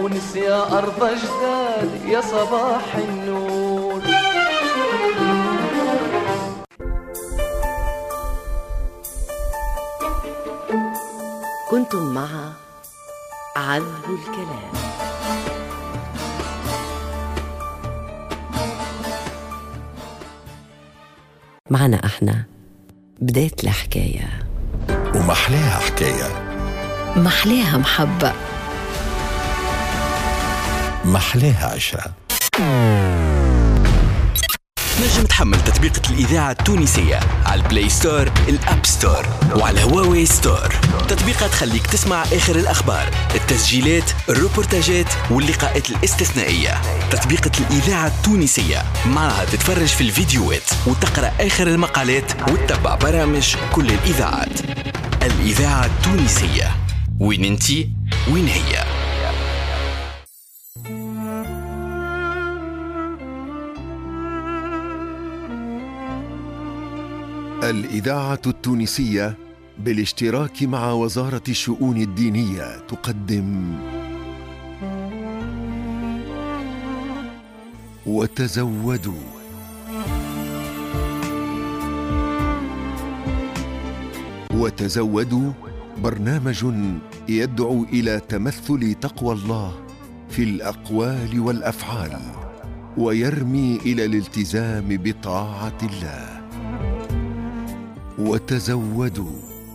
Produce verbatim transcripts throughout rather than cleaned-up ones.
ونس يا أرض أجداد يا صباح النور. كنتم مع عذب الكلام. معنا احنا بداية الحكاية ومحلاها حكاية، محلاها محبة، محلاها عشرة. نجم تحمل تطبيقة الإذاعة التونسية على البلاي ستور، الأب ستور، وعلى هواوي ستور. تطبيقات تخليك تسمع آخر الأخبار، التسجيلات، الروبورتاجات واللقاءات الاستثنائية. تطبيقة الإذاعة التونسية، معها تتفرج في الفيديوهات وتقرأ آخر المقالات وتتبع برامج كل الإذاعات. الإذاعة التونسية، وين انتي وين هي. الإذاعة التونسية بالاشتراك مع وزارة الشؤون الدينية تقدم وتزودوا. وتزودوا برنامج يدعو إلى تمثل تقوى الله في الأقوال والأفعال، ويرمي إلى الالتزام بطاعة الله. وتزودوا.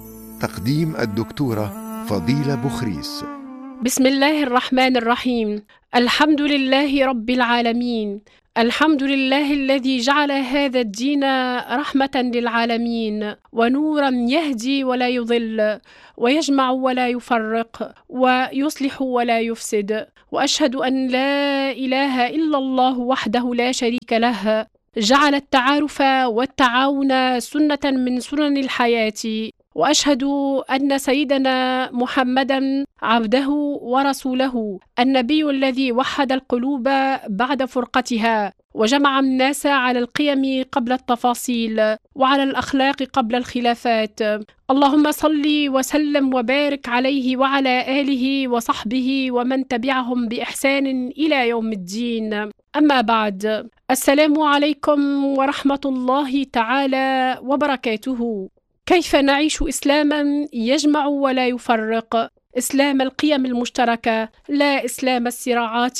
تقديم الدكتورة فضيلة بخريس. بسم الله الرحمن الرحيم. الحمد لله رب العالمين، الحمد لله الذي جعل هذا الدين رحمة للعالمين ونورا يهدي ولا يضل، ويجمع ولا يفرق، ويصلح ولا يفسد. وأشهد أن لا إله إلا الله وحده لا شريك له، جعل التعارف والتعاون سنة من سنن الحياة. وأشهد أن سيدنا محمدًا عبده ورسوله، النبي الذي وحد القلوب بعد فرقتها، وجمع الناس على القيم قبل التفاصيل، وعلى الأخلاق قبل الخلافات. اللهم صل وسلم وبارك عليه وعلى آله وصحبه ومن تبعهم بإحسان إلى يوم الدين. أما بعد، السلام عليكم ورحمة الله تعالى وبركاته. كيف نعيش إسلاماً يجمع ولا يفرق؟ إسلام القيم المشتركة، لا إسلام الصراعات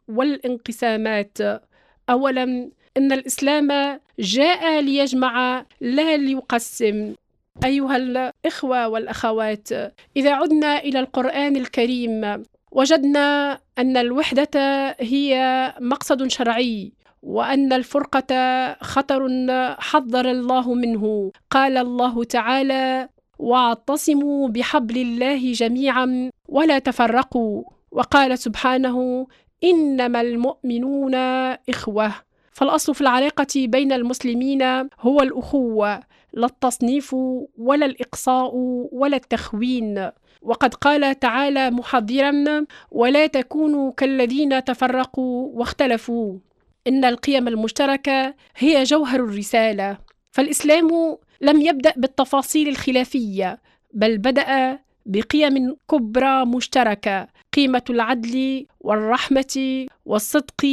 والانقسامات. أولاً، إن الإسلام جاء ليجمع لا ليقسم. أيها الإخوة والأخوات، إذا عدنا إلى القرآن الكريم وجدنا أن الوحدة هي مقصد شرعي، وأن الفرقة خطر حذر الله منه. قال الله تعالى: واعتصموا بحبل الله جميعا ولا تفرقوا. وقال سبحانه: إنما المؤمنون إخوة. فالأصل في العلاقة بين المسلمين هو الأخوة، لا التصنيف ولا الإقصاء ولا التخوين. وقد قال تعالى محذرا: ولا تكونوا كالذين تفرقوا واختلفوا. إن القيم المشتركة هي جوهر الرسالة. فالإسلام لم يبدأ بالتفاصيل الخلافية، بل بدأ بقيم كبرى مشتركة: قيمة العدل والرحمة والصدق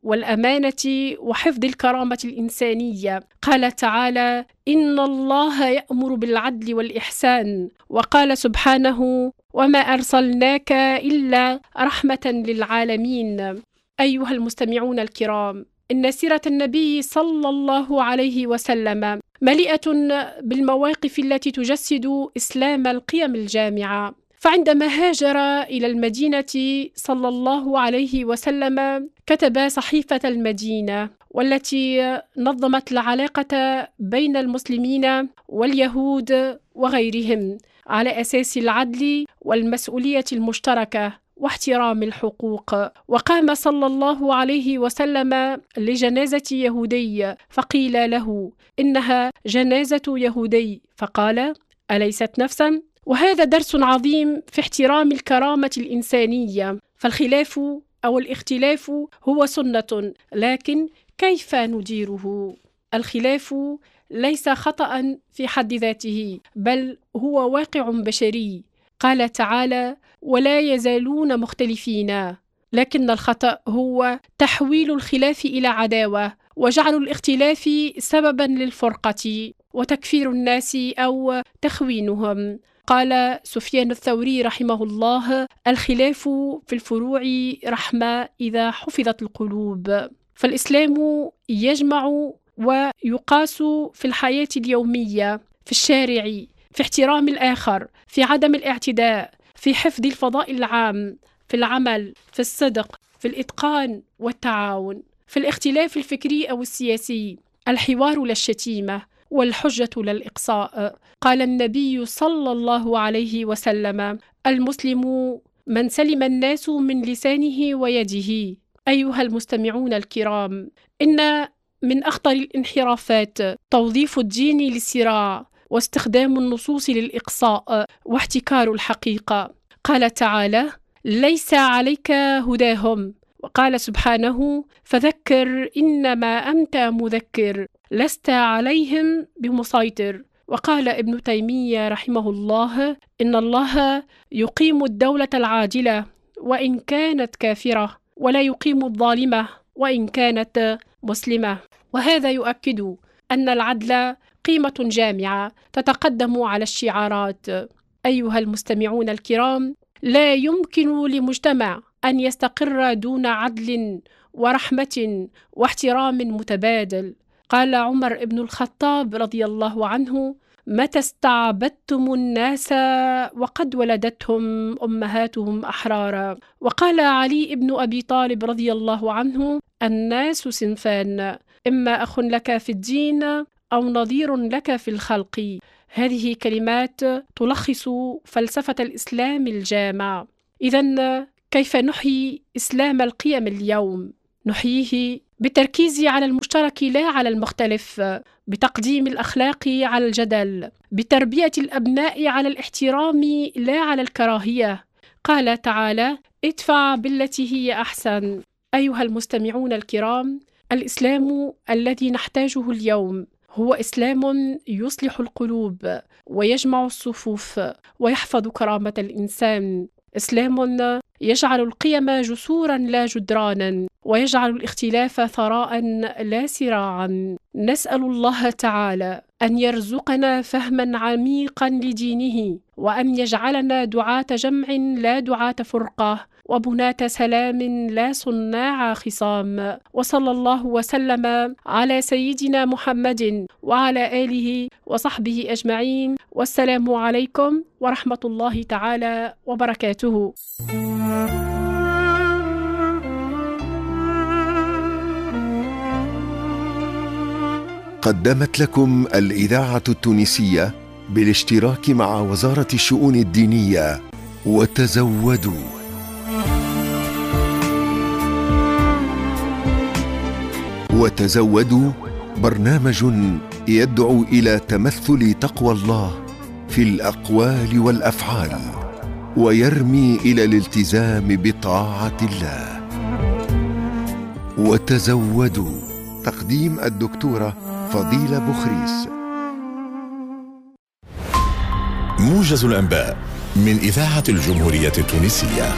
والأمانة وحفظ الكرامة الإنسانية. قال تعالى: إن الله يأمر بالعدل والإحسان. وقال سبحانه: وما أرسلناك إلا رحمة للعالمين. أيها المستمعون الكرام، إن سيرة النبي صلى الله عليه وسلم مليئة بالمواقف التي تجسد إسلام القيم الجامعة. فعندما هاجر إلى المدينة صلى الله عليه وسلم كتب صحيفة المدينة، والتي نظمت العلاقة بين المسلمين واليهود وغيرهم على أساس العدل والمسؤولية المشتركة واحترام الحقوق. وقام صلى الله عليه وسلم لجنازة يهودي، فقيل له: إنها جنازة يهودي، فقال: أليست نفسا؟ وهذا درس عظيم في احترام الكرامة الإنسانية. فالخلاف أو الاختلاف هو سنة، لكن كيف نديره؟ الخلاف ليس خطأ في حد ذاته، بل هو واقع بشري. قال تعالى: ولا يزالون مختلفين. لكن الخطأ هو تحويل الخلاف إلى عداوة وجعل الاختلاف سببا للفرقة وتكفير الناس أو تخوينهم. قال سفيان الثوري رحمه الله: الخلاف في الفروع رحمة إذا حفظت القلوب. فالإسلام يجمع ويقاس في الحياة اليومية، في الشارع، في احترام الآخر، في عدم الاعتداء، في حفظ الفضاء العام، في العمل، في الصدق، في الإتقان والتعاون، في الاختلاف الفكري أو السياسي. الحوار لا الشتيمة والحجة لا الإقصاء. قال النبي صلى الله عليه وسلم: المسلم من سلم الناس من لسانه ويده. أيها المستمعون الكرام، إن من أخطر الانحرافات توظيف الدين للصراع واستخدام النصوص للإقصاء واحتكار الحقيقة. قال تعالى: ليس عليك هداهم، وقال سبحانه: فذكر إنما أنت مذكر لست عليهم بمسيطر. وقال ابن تيمية رحمه الله: إن الله يقيم الدولة العادلة وإن كانت كافرة، ولا يقيم الظالمة وإن كانت مسلمة. وهذا يؤكد أن العدل قيمة جامعة تتقدم على الشعارات. أيها المستمعون الكرام، لا يمكن لمجتمع أن يستقر دون عدل ورحمة واحترام متبادل. قال عمر بن الخطاب رضي الله عنه: متى استعبدتم الناس وقد ولدتهم أمهاتهم أحرارا. وقال علي بن أبي طالب رضي الله عنه: الناس صنفان، إما أخ لك في الدين أو نظير لك في الخلق. هذه كلمات تلخص فلسفة الإسلام الجامع. إذن كيف نحيي إسلام القيم اليوم؟ نحييه بالتركيز على المشترك لا على المختلف، بتقديم الأخلاق على الجدل، بتربية الأبناء على الاحترام لا على الكراهية. قال تعالى: ادفع بالتي هي أحسن. أيها المستمعون الكرام، الإسلام الذي نحتاجه اليوم هو إسلام يصلح القلوب ويجمع الصفوف ويحفظ كرامة الإنسان. إسلام يجعل القيم جسورا لا جدرانا، ويجعل الاختلاف ثراء لا صراعا. نسأل الله تعالى أن يرزقنا فهما عميقا لدينه، وأن يجعلنا دعاة جمع لا دعاة فرقة، وبناة سلام لا صناع خصام. وصلى الله وسلم على سيدنا محمد وعلى آله وصحبه أجمعين، والسلام عليكم ورحمة الله تعالى وبركاته. قدمت لكم الإذاعة التونسية بالاشتراك مع وزارة الشؤون الدينية وتزودوا. وتزودوا برنامج يدعو إلى تمثل تقوى الله في الأقوال والأفعال، ويرمي إلى الالتزام بطاعة الله. وتزودوا، تقديم الدكتورة فضيلة بخريس. موجز الأنباء من إذاعة الجمهورية التونسية.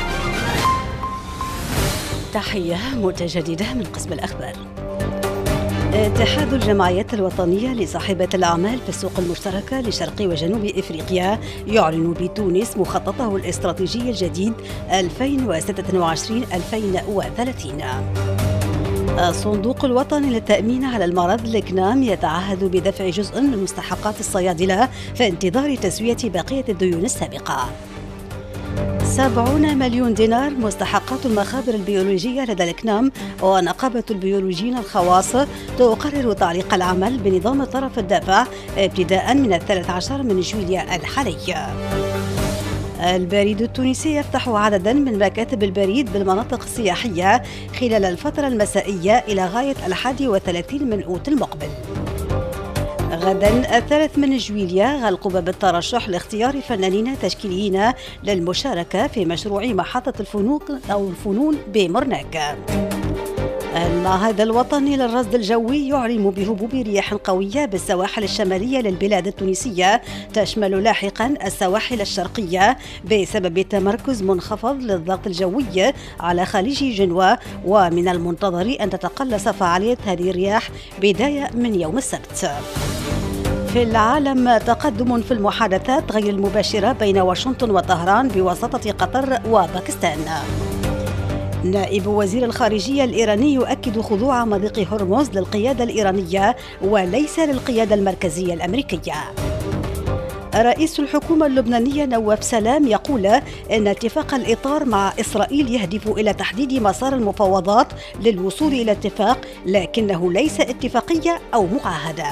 تحية متجددة من قسم الأخبار. اتحاد الجمعيات الوطنية لصاحبة الأعمال في السوق المشتركة لشرق وجنوب إفريقيا يعلن بتونس مخططه الاستراتيجي الجديد ألفين وستة وعشرين ألفين وثلاثين. الصندوق الوطني للتأمين على المرض الكنام يتعهد بدفع جزء من مستحقات الصيادلة في انتظار تسوية بقية الديون السابقة. سبعون مليون دينار مستحقات المخابر البيولوجية لدى الكنام، ونقابة البيولوجيين الخواص تقرر تعليق العمل بنظام الطرف الدافع ابتداء من الثالث عشر من جويلية الحالي. البريد التونسي يفتح عددا من مكاتب البريد بالمناطق السياحية خلال الفترة المسائية إلى غاية الحادي والثلاثين من أوت المقبل. غدا الثالث من جويلية غلق باب الترشح لاختيار فنانين تشكيليين للمشاركة في مشروع محطة الفنون أو الفنون بمرناك. المعهد الوطني للرصد الجوي يعلن بهبوب رياح قوية بالسواحل الشمالية للبلاد التونسية تشمل لاحقا السواحل الشرقية بسبب تمركز منخفض للضغط الجوي على خليج جنوة، ومن المنتظر أن تتقلص فعالية هذه الرياح بداية من يوم السبت. في العالم تقدم في المحادثات غير المباشرة بين واشنطن وطهران بواسطة قطر وباكستان. نائب وزير الخارجية الإيراني يؤكد خضوع مضيق هرمز للقيادة الإيرانية وليس للقيادة المركزية الأمريكية. رئيس الحكومة اللبنانية نواف سلام يقول إن اتفاق الإطار مع إسرائيل يهدف إلى تحديد مسار المفاوضات للوصول إلى اتفاق، لكنه ليس اتفاقية أو معاهدة.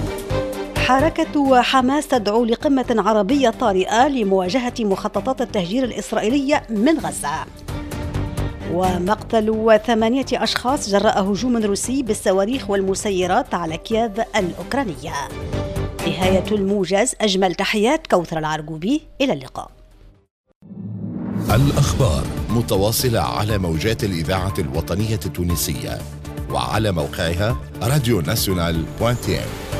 حركة حماس تدعو لقمة عربية طارئة لمواجهة مخططات التهجير الإسرائيلية من غزة. ومقتل ثمانية أشخاص جراء هجوم روسي بالصواريخ والمسيرات على كييف الأوكرانية. نهاية الموجز، أجمل تحيات كوثر العرقوبي، إلى اللقاء. الأخبار متواصلة على موجات الإذاعة الوطنية التونسية وعلى موقعها راديو ناسيونال دوت تي إم.